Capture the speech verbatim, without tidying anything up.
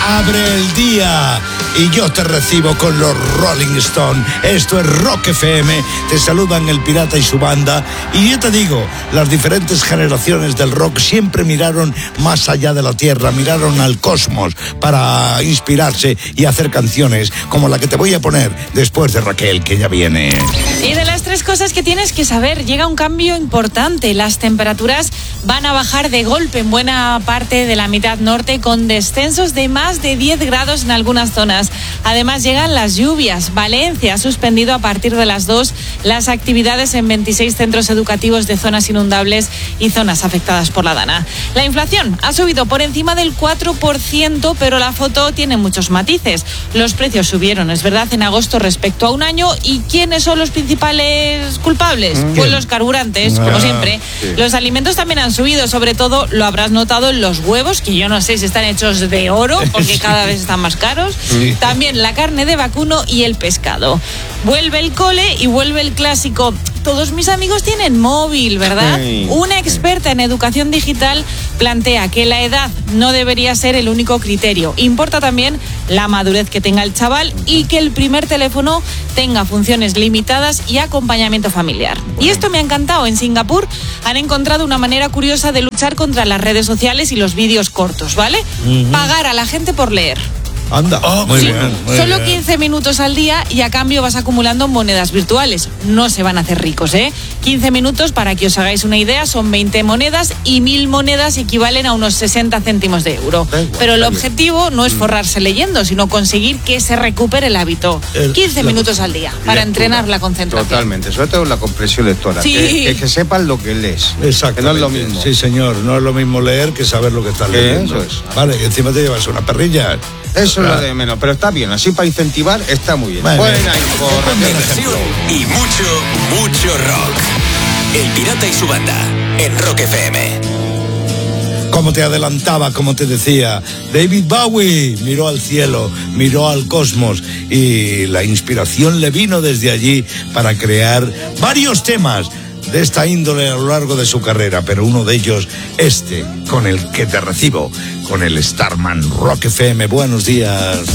abre el día y yo te recibo con los Rolling Stones. Esto es Rock F M, te saludan el Pirata y su banda. Y yo te digo, las diferentes generaciones del rock siempre miraron más allá de la tierra, miraron al cosmos para inspirarse y hacer canciones como la que te voy a poner después de Raquel, que ya viene. Y de las tres cosas que tienes que saber, llega un cambio importante. Las temperaturas van a bajar de golpe en buena parte de la mitad norte, con descensos de más de diez grados en algunas zonas. Además llegan las lluvias. Valencia ha suspendido a partir de las dos las actividades en veintiséis centros educativos de zonas inundables y zonas afectadas por la Dana. La inflación ha subido por encima del cuatro por ciento, pero la foto tiene muchos matices. Los precios subieron, es verdad, en agosto respecto a un año. ¿Y quiénes son los principales culpables? ¿Quién? Pues los carburantes, como ah, siempre. Sí. Los alimentos también han subido, sobre todo lo habrás notado en los huevos, que yo no sé si están hechos de oro, porque sí. cada vez están más caros. Sí. También la carne de vacuno y el pescado. Vuelve el cole y vuelve el clásico: todos mis amigos tienen móvil, ¿verdad? Sí. Una experta en educación digital plantea que la edad no debería ser el único criterio. Importa también la madurez que tenga el chaval y que el primer teléfono tenga funciones limitadas y acompañamiento familiar. Bueno. Y esto me ha encantado. En Singapur han encontrado una manera curiosa de luchar contra las redes sociales y los vídeos cortos, ¿vale? Uh-huh. Pagar a la gente por leer. Anda, oh, muy sí, bien, muy solo bien. quince minutos al día y a cambio vas acumulando monedas virtuales. No se van a hacer ricos, ¿eh? quince minutos, para que os hagáis una idea, son veinte monedas y mil monedas equivalen a unos sesenta céntimos de euro. Pero el objetivo no es forrarse leyendo, sino conseguir que se recupere el hábito. quince minutos al día para lectura. Entrenar la concentración. Totalmente, sobre todo la comprensión lectora. Sí. Que, que, que sepan lo que lees. Exacto. No es lo mismo. Sí, señor, no es lo mismo leer que saber lo que estás leyendo. Eso es. Vale, y encima te llevas una perrilla. Eso es lo de menos, pero está bien, así para incentivar está muy bien. Vale. Buena info, y mucho, mucho rock. El Pirata y su banda, en Rock F M. Como te adelantaba, como te decía, David Bowie miró al cielo, miró al cosmos y la inspiración le vino desde allí para crear varios temas de esta índole a lo largo de su carrera, pero uno de ellos, este, con el que te recibo, con el Starman Rock F M. Buenos días.